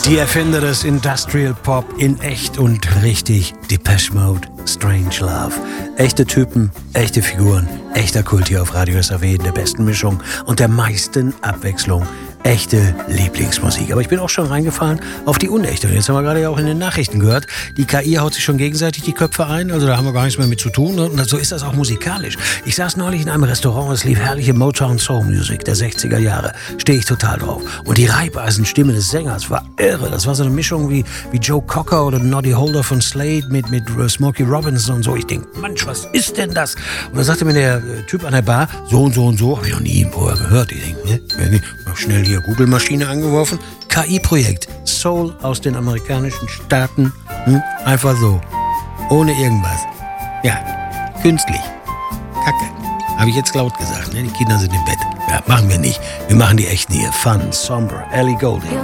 Die Erfinder des Industrial Pop in echt und richtig. Depeche Mode, Strange Love. Echte Typen, echte Figuren, echter Kult hier auf Radio SAW in der besten Mischung und der meisten Abwechslung. Echte Lieblingsmusik. Aber ich bin auch schon reingefallen auf die unechte. Und jetzt haben wir gerade ja auch in den Nachrichten gehört, die KI haut sich schon gegenseitig die Köpfe ein. Also da haben wir gar nichts mehr mit zu tun. Und so ist das auch musikalisch. Ich saß neulich in einem Restaurant, es lief herrliche Motown Soul Music der 60er Jahre. Stehe ich total drauf. Und die Reibeisenstimme des Sängers war irre. Das war so eine Mischung wie Joe Cocker oder Noddy Holder von Slade mit Smokey Robinson und so. Ich denke, Mensch, was ist denn das? Und dann sagte mir der Typ an der Bar, so und so und so. Habe ich noch nie vorher gehört. Ich denke, ne? Schnell hier Google-Maschine angeworfen. KI-Projekt. Soul aus den amerikanischen Staaten. Einfach so. Ohne irgendwas. Ja, künstlich. Kacke. Habe ich jetzt laut gesagt, ne? Die Kinder sind im Bett. Ja, machen wir nicht. Wir machen die echten hier. Fun, Somber, Ellie Goulding.